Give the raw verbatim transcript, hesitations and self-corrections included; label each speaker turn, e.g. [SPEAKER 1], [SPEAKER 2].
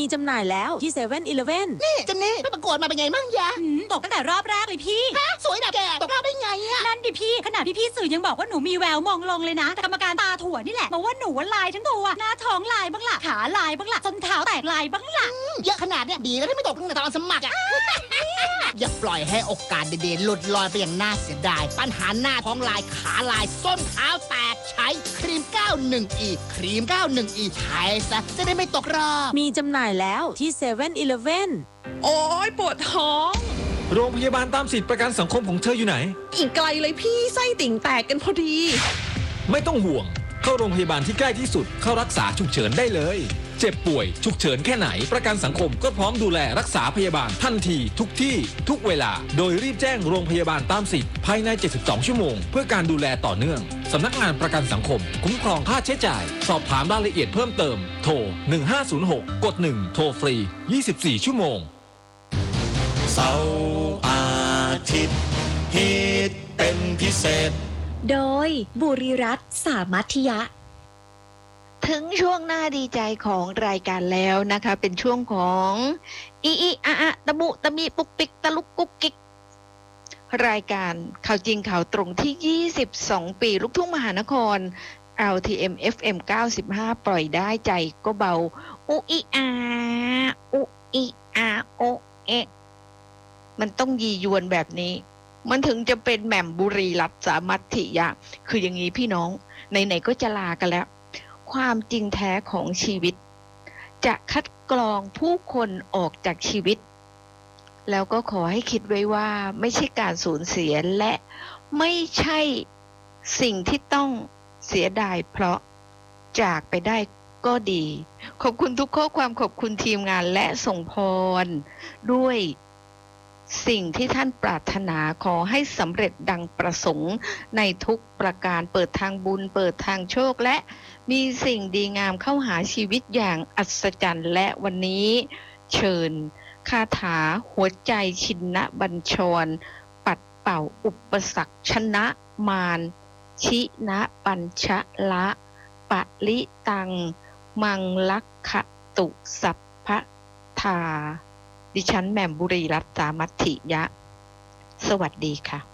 [SPEAKER 1] มีจำหน่ายแล้วที่เซเว่นอีเลฟเว่น
[SPEAKER 2] นี่เจนนี่ไปประกวดมาเป็นไงมั่งยะ
[SPEAKER 3] ตกตั้งแต่รอบแรกเลยพี่
[SPEAKER 2] ฮะสวยแบบแกตกรอบได้ไงอะ
[SPEAKER 3] นั่นดิพี่ขนาดพี่ๆสื่อยังบอกว่าหนูมีแววมองลงเลยนะแต่กรรมการตาถั่วนี่แหละบอกว่าหนูว่าลายทั้งตัวหน้าท้องลายบ้างล่ะขาลายบ้างล่ะส้นเท้าแตกลายบ้างล่ะ
[SPEAKER 2] เยอะขนาดเนี้ยดีแล้วที่ไม่ตกตั้งแต่ตอนสมัครอะอย่าปล่อยให้โอกาสเด่นๆหลุดลอยไปอย่างน่าเสียดายปัญหาหน้าท้องลายขาลายส้นเท้าแตกใช้ครีม เก้าสิบเอ็ด อี ครีม เก้าสิบเอ็ด อี ใช้ซะจะได้ไม่ตกรอบ
[SPEAKER 1] มีจำหน่ายแล้วที่เซเว่นอีเลฟเว่น
[SPEAKER 4] โอ้ยปวดท้อง
[SPEAKER 5] โรงพยาบาลตามสิทธิประกันสังคมของเธออยู่ไหน
[SPEAKER 4] อีกไกลเลยพี่ไส้ติ่งแตกกันพอดี
[SPEAKER 5] ไม่ต้องห่วงเข้าโรงพยาบาลที่ใกล้ที่สุดเข้ารักษาฉุกเฉินได้เลยเจ็บป่วยฉุกเฉินแค่ไหนประกันสังคมก็พร้อมดูแลรักษาพยาบาลทันทีทุกที่ทุกเวลาโดยรีบแจ้งโรงพยาบาลตามสิทธิ์ภายในเจ็ดสิบสองชั่วโมงเพื่อการดูแลต่อเนื่องสำนักงานประกันสังคมคุ้มครองค่าใช้จ่ายสอบถามรายละเอียดเพิ่มเติมโทรหนึ่งห้าศูนย์หกกดหนึ่งโทรฟรียี่สิบสี่ชั่วโมง
[SPEAKER 6] เสาร์อาทิตย์ฮิตเป็นพิเศษ
[SPEAKER 7] โดยบุรีรัตน์สามัคคียะถึงช่วงหน้าดีใจของรายการแล้วนะคะเป็นช่วงของอีอีอะอะตะมุตะมีปุกปิกตะลุกกุ๊กกิ๊กรายการข่าวจริงข่าวตรงที่ยี่สิบสองปีลูกทุ่งมหานคร แอล ที เอ็ม เอฟ เอ็ม เก้าสิบห้า ปล่อยได้ใจก็เบาอุอีอาอุอีอาโอเอะมันต้องยียวนแบบนี้มันถึงจะเป็นแหม่มบุรีรัตน์สามัคคียะคืออย่างนี้พี่น้องไหนๆก็จะลากันแล้วความจริงแท้ของชีวิตจะคัดกรองผู้คนออกจากชีวิตแล้วก็ขอให้คิดไว้ว่าไม่ใช่การสูญเสียและไม่ใช่สิ่งที่ต้องเสียดายเพราะจากไปได้ก็ดีขอบคุณทุกข้อความขอบคุณทีมงานและส่งพรด้วยสิ่งที่ท่านปรารถนาขอให้สำเร็จดังประสงค์ในทุกประการเปิดทางบุญเปิดทางโชคและมีสิ่งดีงามเข้าหาชีวิตอย่างอัศจรรย์และวันนี้เชิญคาถาหัวใจชินบัญชรปัดเป่าอุปสรรคชนะมารชินะปัญชะละปะลิตังมังลักขตุสัพพทาดิฉันแหม่มบุรีรัตน์สามัคคียะสวัสดีค่ะ